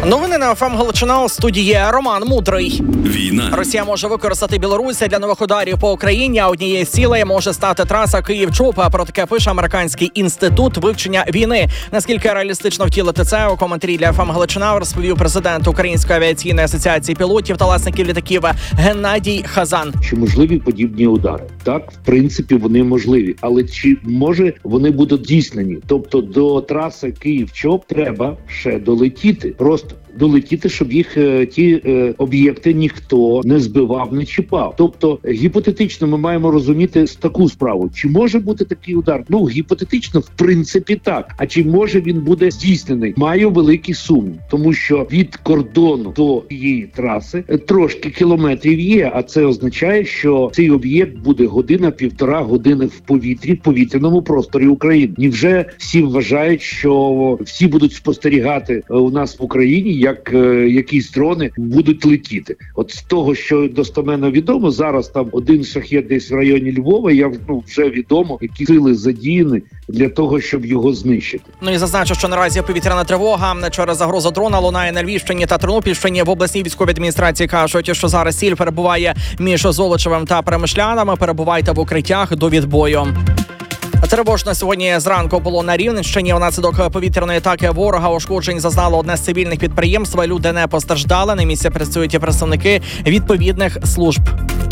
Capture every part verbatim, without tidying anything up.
Новини на еф ем Галичина, у студії Роман Мудрий. Війна. Росія може використати Білорусь для нових ударів по Україні, а однією з цілей може стати траса Київ-Чоп. Про таке пише Американський інститут вивчення війни. Наскільки реалістично втілити це, у коментарі для еф ем Галичина розповів президент Української авіаційної асоціації пілотів та власників літаків Геннадій Хазан. Чи можливі подібні удари? Так, в принципі, вони можливі. Але чи може вони будуть здійснені? Тобто до траси Київ-Чоп треба ще долетіти. Просто долетіти, щоб їх е, ті е, об'єкти ніхто не збивав, не чіпав. Тобто, гіпотетично ми маємо розуміти таку справу. Чи може бути такий удар? Ну, гіпотетично, в принципі, так. А чи може він буде здійснений? Маю великий сумнів. Тому що від кордону до її траси е, трошки кілометрів є, а це означає, що цей об'єкт буде година-півтора години в повітрі, в повітряному просторі України. І вже всі вважають, що всі будуть спостерігати е, у нас в Україні, як е, якісь дрони будуть летіти. От з того, що достеменно відомо, зараз там один шахет десь в районі Львова, я ну, вже відомо, які сили задіяні для того, щоб його знищити. Ну і зазначу, що наразі повітряна тривога через загрозу дрона лунає на Львівщині та Тернопільщині. В обласній військовій адміністрації кажуть, що зараз ціль перебуває між Золочевим та Перемишлянами. Перебувайте в укриттях до відбою. Тривожно сьогодні зранку було на Рівненщині. Внаслідок повітряної атаки ворога ушкоджень зазнало одне з цивільних підприємств. Люди не постраждали. На місці працюють і представники відповідних служб.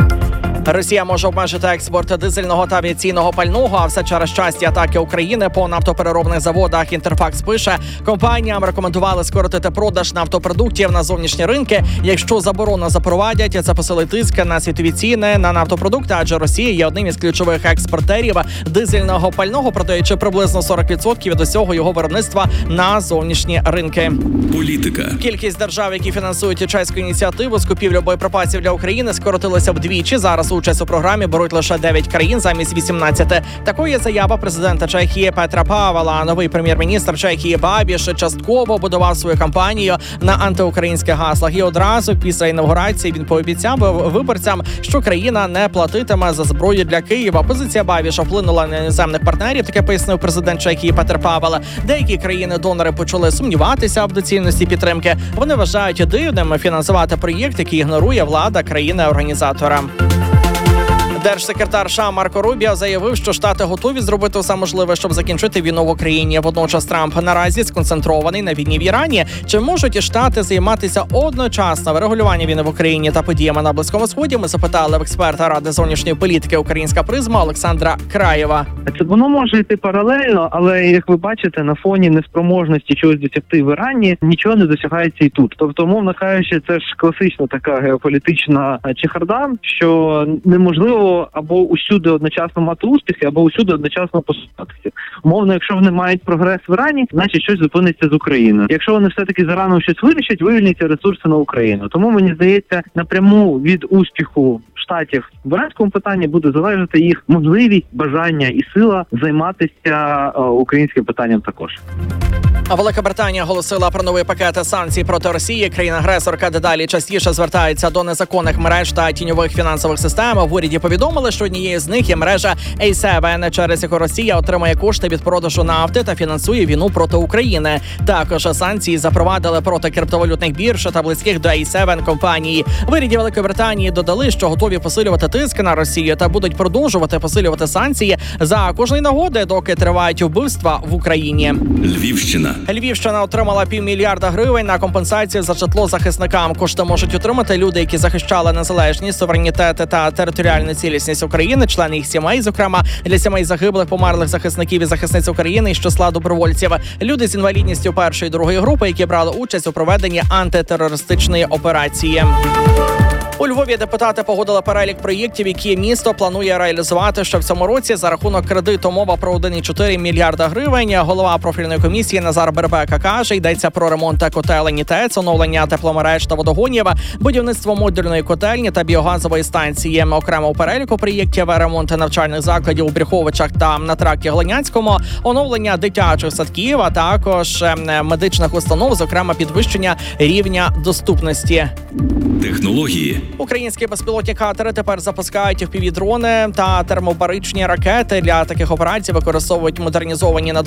Росія може обмежити експорт дизельного та авіаційного пального, а все через часті атаки України по нафтопереробних заводах. Інтерфакс пише, компаніям рекомендували скоротити продаж нафтопродуктів на зовнішні ринки. Якщо заборону запровадять, це посилить тиск на світові ціни на нафтопродукти, адже Росія є одним із ключових експортерів дизельного пального, продаючи приблизно сорок відсотків від усього його виробництва на зовнішні ринки. Політика. Кількість держав, які фінансують чеську ініціативу з купівлі боєприпасів для України, скоротилася вдвічі. Зараз участь у програмі беруть лише дев'ять країн замість вісімнадцяти. Такою є заява президента Чехії Петра Павела. Новий прем'єр-міністр Чехії Бабіш частково будував свою кампанію на антиукраїнських гаслах. І одразу після інавгурації він пообіцяв виборцям, що країна не платитиме за зброю для Києва. Позиція Бабіша вплинула на іноземних партнерів, таке пояснив президент Чехії Петр Павел. Деякі країни-донори почали сумніватися в доцільності підтримки. Вони вважають дивним фінансувати проєкт, який ігнорує влада країни-організатора. Держсекретар США Марко Рубіо заявив, що Штати готові зробити все можливе, щоб закінчити війну в Україні. Водночас Трамп наразі сконцентрований на війні в Ірані. Чи можуть Штати займатися одночасно врегулюванням війни в Україні та подіями на Близькому Сході? Ми запитали в експерта Ради зовнішньої політики «Українська призма» Олександра Краєва. Це воно може йти паралельно, але, як ви бачите, на фоні неспроможності чогось досягти в Ірані нічого не досягається і тут. Тобто, мовно кажучи, це ж класична така геополітична чехарда, що неможливо або усюди одночасно мати успіхи, або усюди одночасно посуватися. Умовно, якщо вони мають прогрес в Ірані, значить щось зупиниться з Україною. Якщо вони все-таки з Іраном щось вирішать, вивільняться ресурси на Україну. Тому, мені здається, напряму від успіху Штатів в іранському питанні буде залежати їх можливість, бажання і сила займатися е, українським питанням також. А Велика Британія оголосила про новий пакет санкцій проти Росії. Країна-агресорка дедалі частіше звертається до незаконних мереж та тіньових фінансових систем. В уряді повідомили, що однією з них є мережа ей севен, через яку Росія отримує кошти від продажу нафти та фінансує війну проти України. Також санкції запровадили проти криптовалютних бірж та близьких до ей севен компаній. В уряді Великої Британії додали, що готові посилювати тиск на Росію та будуть продовжувати посилювати санкції за кожної нагоди, доки тривають вбивства в Україні. Львівщина. Львівщина отримала півмільярда гривень на компенсацію за житло захисникам. Кошти можуть отримати люди, які захищали незалежність, суверенітет та територіальну цілісність України, члени їх сімей, зокрема для сімей загиблих, померлих захисників і захисниць України із числа добровольців. Люди з інвалідністю першої і другої групи, які брали участь у проведенні антитерористичної операції. У Львові депутати погодили перелік проєктів, які місто планує реалізувати ще в цьому році за рахунок кредиту. Мова про один цілих чотири мільярда гривень. Голова профільної комісії Назар Бербека каже, йдеться про ремонт котелень ТЕЦ, оновлення тепломереж та водогонів, будівництво модульної котельні та біогазової станції. Окремо у переліку проєктів ремонт навчальних закладів у Брюховичах та на тракті Глиняцькому, оновлення дитячих садків, а також медичних установ, зокрема підвищення рівня доступності. Технології. Українські безпілотні катери тепер запускають еф пі ві-дрони та термобаричні ракети. Для таких операцій використовують модернізовані надводні